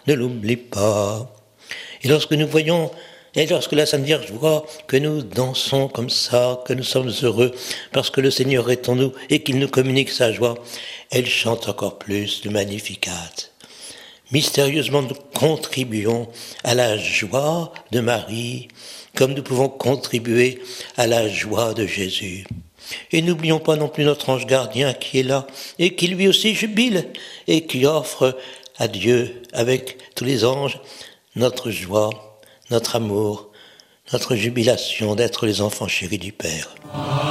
ne l'oublie pas. Et lorsque nous voyons, et lorsque la Sainte Vierge voit que nous dansons comme ça, que nous sommes heureux, parce que le Seigneur est en nous et qu'il nous communique sa joie, elle chante encore plus le Magnificat. Mystérieusement, nous contribuons à la joie de Marie, comme nous pouvons contribuer à la joie de Jésus. Et n'oublions pas non plus notre ange gardien qui est là, et qui lui aussi jubile, et qui offre à Dieu, avec tous les anges, notre joie, notre amour, notre jubilation d'être les enfants chéris du Père.